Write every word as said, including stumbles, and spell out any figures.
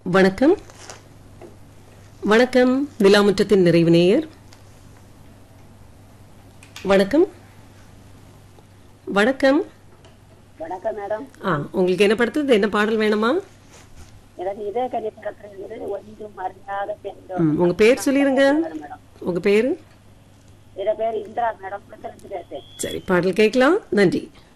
வணக்கம். வணக்கம். விழாமுற்றத்தின் நிறைவு நேயர். வணக்கம். வணக்கம். வணக்கம் மேடம். ஆ உங்களுக்கு என்ன படுத்துது, என்ன பாடல் வேணுமா? எனக்கு இதே கல்வி படத்துல ஒன்றும் அறியாத பெண்கள். ம், உங்க பேர் சொல்லிருங்க. உங்க பேரு? இத பேர் இந்திரா மேடம். சரி, பாடல் கேட்கலாம். நன்றி.